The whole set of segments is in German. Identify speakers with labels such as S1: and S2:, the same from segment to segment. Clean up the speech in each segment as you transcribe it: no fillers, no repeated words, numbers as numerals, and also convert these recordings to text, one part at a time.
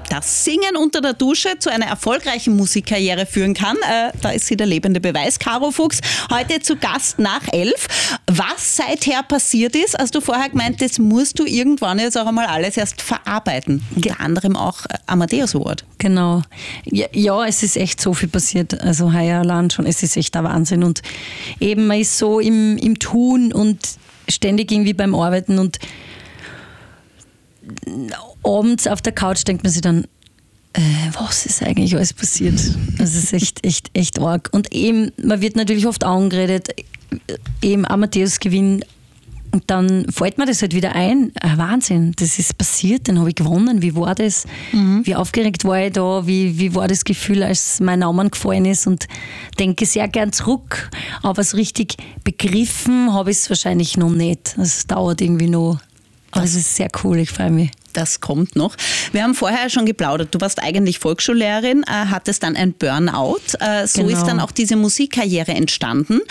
S1: dass Singen unter der Dusche zu einer erfolgreichen Musikkarriere führen kann. Da ist sie der lebende Beweis. Caro Fuchs, heute zu Gast nach 11. Was seither passiert ist, hast du vorher gemeint, das musst du irgendwann jetzt auch einmal alles erst verarbeiten. Unter anderem auch Amadeus Award.
S2: Genau. Ja, es ist echt so viel passiert. Also heuer allein schon, es ist echt der Wahnsinn. Und eben, man ist so im Tun und ständig irgendwie beim Arbeiten und abends auf der Couch denkt man sich dann, was ist eigentlich alles passiert? Das ist echt arg. Und eben, man wird natürlich oft angeredet, eben Amadeus-Gewinn, und dann fällt mir das halt wieder ein. Wahnsinn, das ist passiert, den habe ich gewonnen. Wie war das? Wie aufgeregt war ich da? Wie war das Gefühl, als mein Name gefallen ist? Und denke sehr gern zurück, aber so richtig begriffen habe ich es wahrscheinlich noch nicht. Es dauert irgendwie noch. Aber es ist sehr cool, ich freue mich.
S1: Das kommt noch. Wir haben vorher schon geplaudert. Du warst eigentlich Volksschullehrerin, hattest dann ein Burnout. So ist dann auch diese Musikkarriere entstanden.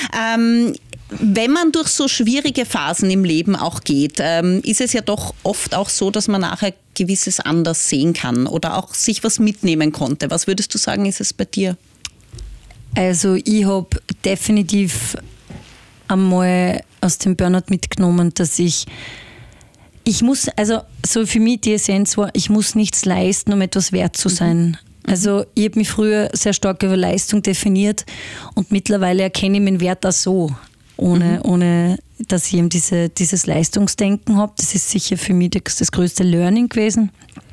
S1: Wenn man durch so schwierige Phasen im Leben auch geht, ist es ja doch oft auch so, dass man nachher Gewisses anders sehen kann oder auch sich was mitnehmen konnte. Was würdest du sagen, ist es bei dir?
S2: Also ich habe definitiv einmal aus dem Burnout mitgenommen, dass ich muss, also so für mich die Essenz war, ich muss nichts leisten, um etwas wert zu sein. Also ich habe mich früher sehr stark über Leistung definiert und mittlerweile erkenne ich meinen Wert auch so, ohne dass ich eben dieses Leistungsdenken habe. Das ist sicher für mich das größte Learning gewesen.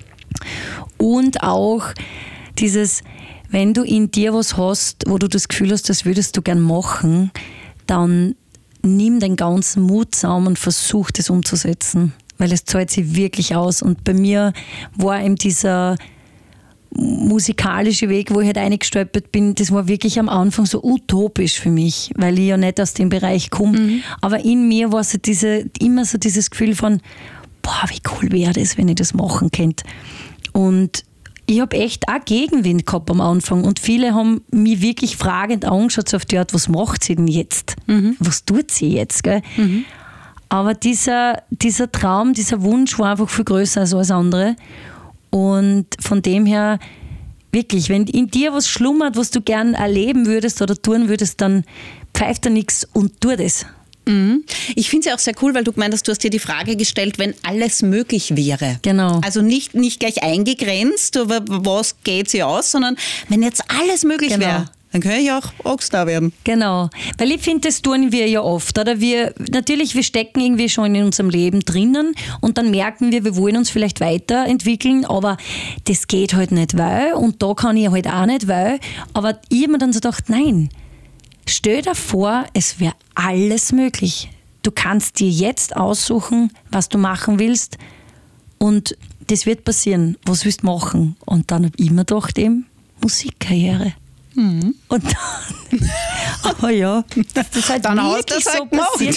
S2: Und auch dieses, wenn du in dir was hast, wo du das Gefühl hast, das würdest du gern machen, dann nimm den ganzen Mut zusammen und versuch das umzusetzen. Weil es zahlt sich wirklich aus. Und bei mir war eben dieser musikalische Weg, wo ich halt eingestolpert bin, das war wirklich am Anfang so utopisch für mich, weil ich ja nicht aus dem Bereich komme. Aber in mir war so immer so dieses Gefühl von, boah, wie cool wäre das, wenn ich das machen könnte. Und ich habe echt auch Gegenwind gehabt am Anfang und viele haben mich wirklich fragend angeschaut, so auf die Art, was macht sie denn jetzt? Was tut sie jetzt? Gell? Aber dieser Traum, dieser Wunsch war einfach viel größer als alles andere. Und von dem her, wirklich, wenn in dir was schlummert, was du gern erleben würdest oder tun würdest, dann pfeift da nichts und tu das.
S1: Ich finde es ja auch sehr cool, weil du gemeint hast, du hast dir die Frage gestellt, wenn alles möglich wäre.
S2: Genau.
S1: Also nicht gleich eingegrenzt, aber was geht sie aus, sondern wenn jetzt alles möglich wäre. Dann kann ich auch Rockstar werden.
S2: Genau, weil ich finde, das tun wir ja oft. Oder wir stecken irgendwie schon in unserem Leben drinnen und dann merken wir wollen uns vielleicht weiterentwickeln, aber das geht halt nicht, weil, und da kann ich halt auch nicht, weil. Aber ich habe mir dann so gedacht, nein, stell dir vor, es wäre alles möglich. Du kannst dir jetzt aussuchen, was du machen willst und das wird passieren. Was willst du machen? Und dann habe ich mir gedacht, eben Musikkarriere. Und dann, aber ja, das ist halt
S1: dann
S2: wirklich so passiert.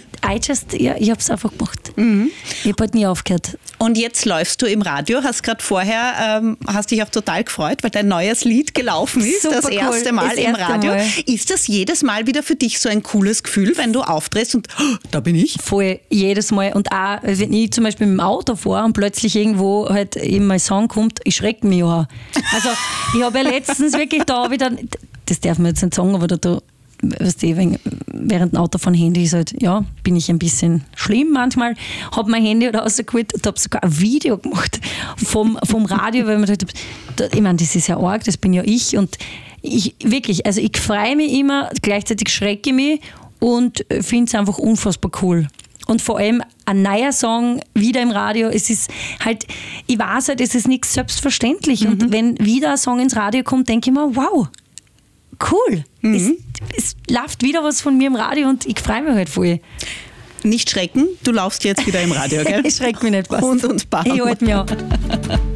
S2: Ich habe es einfach gemacht. Ich habe halt nie aufgehört.
S1: Und jetzt läufst du im Radio, hast gerade vorher, hast dich auch total gefreut, weil dein neues Lied gelaufen ist,
S2: Super
S1: das erste Mal im Radio. Ist das jedes Mal wieder für dich so ein cooles Gefühl, wenn du auftrittst und da bin ich?
S2: Voll, jedes Mal. Und auch, wenn ich zum Beispiel mit dem Auto fahre und plötzlich irgendwo halt eben mein Song kommt, ich schrecke mich ja. Also ich habe ja letztens wirklich das darf man jetzt nicht sagen, aber da weißt du, während dem Auto von Handy ist halt, ja, bin ich ein bisschen schlimm manchmal, habe mein Handy rausgeholt und habe sogar ein Video gemacht vom Radio, weil man halt, ich meine, das ist ja arg, das bin ja ich und ich wirklich, also ich freue mich immer, gleichzeitig schrecke ich mich und finde es einfach unfassbar cool. Und vor allem ein neuer Song wieder im Radio, es ist halt, ich weiß halt, es ist nichts selbstverständlich und wenn wieder ein Song ins Radio kommt, denke ich mir, wow, cool, es läuft wieder was von mir im Radio und ich freue mich halt voll.
S1: Nicht schrecken, du laufst jetzt wieder im Radio, gell?
S2: Ich schrecke mich nicht, passt.
S1: Und bam.
S2: Ich halte mich an.